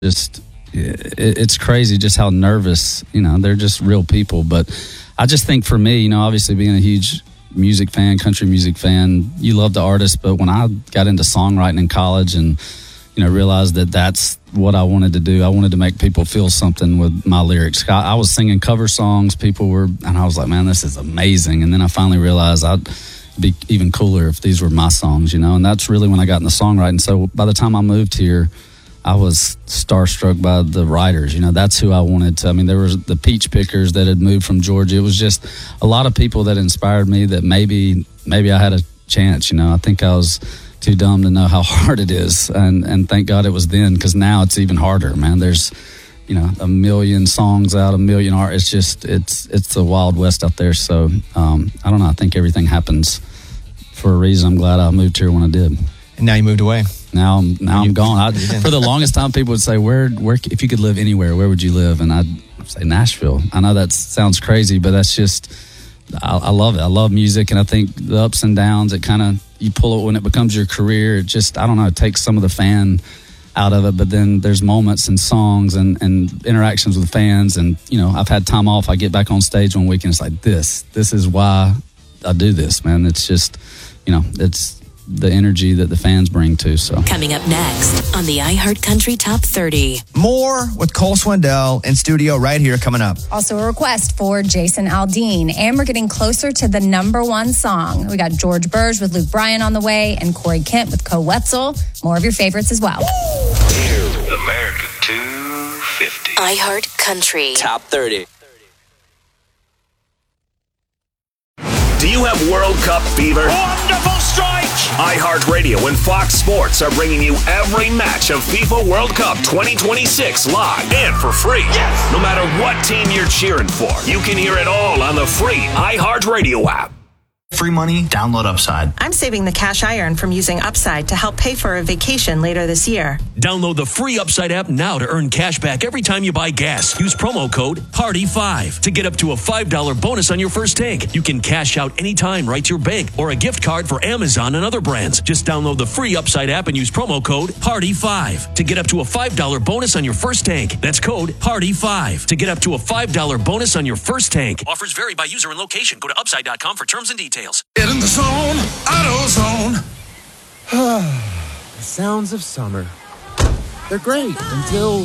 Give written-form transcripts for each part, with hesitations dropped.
just, it's crazy just how nervous, they're just real people. But I just think for me, obviously being a huge music fan, country music fan, you love the artist. But when I got into songwriting in college and, realized that that's what I wanted to do, I wanted to make people feel something with my lyrics. I was singing cover songs, and I was like, man, this is amazing. And then I finally realized I'd be even cooler if these were my songs, and that's really when I got into songwriting. So by the time I moved here, I was starstruck by the writers. That's who I wanted to. I mean, there was the Peach Pickers that had moved from Georgia. It was just a lot of people that inspired me that maybe I had a chance. I think I was too dumb to know how hard it is. And thank God it was then, because now it's even harder, man. There's, a million songs out, a million art. It's just, it's the Wild West out there. So, I don't know. I think everything happens for a reason. I'm glad I moved here when I did. And now you moved away. Now I'm gone. For the longest time, people would say, where, if you could live anywhere, where would you live? And I'd say Nashville. I know that sounds crazy, but that's just, I love it. I love music, and I think the ups and downs, it kind of, you pull it when it becomes your career. It just, I don't know, it takes some of the fan out of it, but then there's moments and songs and interactions with fans, and, I've had time off. I get back on stage one week, and it's like, this is why I do this, man. It's just, it's the energy that the fans bring too. So coming up next on the iHeart Country Top 30. More with Cole Swindell in studio right here coming up. Also a request for Jason Aldean. And we're getting closer to the number one song. We got George Burge with Luke Bryan on the way, and Corey Kent with Co Wetzel. More of your favorites as well. America 250. iHeart Country Top 30. Do you have World Cup fever? Wonderful strike! iHeartRadio and Fox Sports are bringing you every match of FIFA World Cup 2026 live and for free. Yes! No matter what team you're cheering for, you can hear it all on the free iHeartRadio app. Free money, download Upside. I'm saving the cash I earn from using Upside to help pay for a vacation later this year. Download the free Upside app now to earn cash back every time you buy gas. Use promo code PARTY5 to get up to a $5 bonus on your first tank. You can cash out anytime right to your bank or a gift card for Amazon and other brands. Just download the free Upside app and use promo code PARTY5 to get up to a $5 bonus on your first tank. That's code PARTY5 to get up to a $5 bonus on your first tank. Offers vary by user and location. Go to upside.com for terms and details. Get in the zone, AutoZone. The sounds of summer. They're great until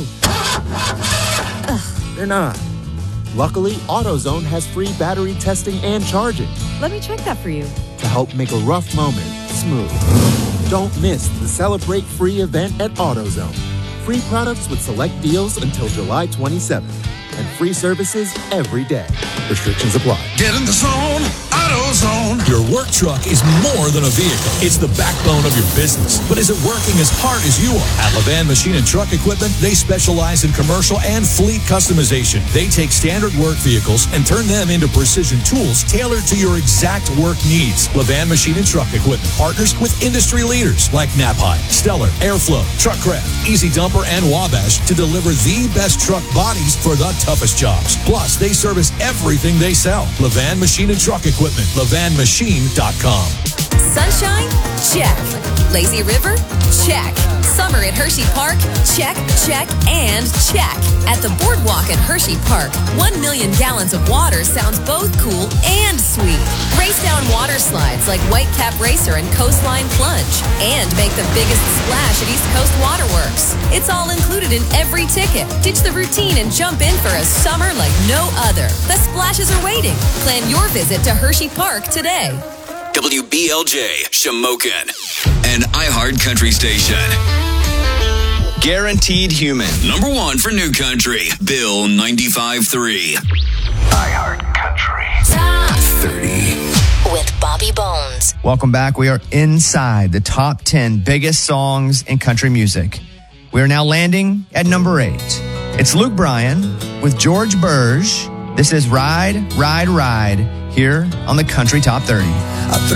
they're not. Luckily, AutoZone has free battery testing and charging. Let me check that for you. To help make a rough moment smooth. Don't miss the Celebrate Free event at AutoZone. Free products with select deals until July 27th. And free services every day. Restrictions apply. Get in the zone, AutoZone. Your work truck is more than a vehicle. It's the backbone of your business. But is it working as hard as you are? At Levan Machine and Truck Equipment, they specialize in commercial and fleet customization. They take standard work vehicles and turn them into precision tools tailored to your exact work needs. Levan Machine and Truck Equipment partners with industry leaders like Knapheide, Stellar, Airflow, Truckcraft, Easy Dumper, and Wabash to deliver the best truck bodies for the toughest jobs. Plus, they service everything they sell. Levan Machine and Truck Equipment. LevanMachine.com. Sunshine? Check. Lazy River? Check. Summer at Hershey Park? Check, check, and check. At the Boardwalk at Hershey Park, 1 million gallons of water sounds both cool and sweet. Race down water slides like Whitecap Racer and Coastline Plunge. And make the biggest splash at East Coast Waterworks. It's all included in every ticket. Ditch the routine and jump in for a summer like no other. The splashes are waiting. Plan your visit to Hershey Park today. WBLJ, Shamokin, an iHeart Country station. Guaranteed Human. Number one for New Country, Bill 95.3. iHeart Country Top 30. With Bobby Bones. Welcome back. We are inside the top 10 biggest songs in country music. We are now landing at number 8. It's Luke Bryan with George Burge. This is Ride, Ride, Ride here on the Country Top 30. I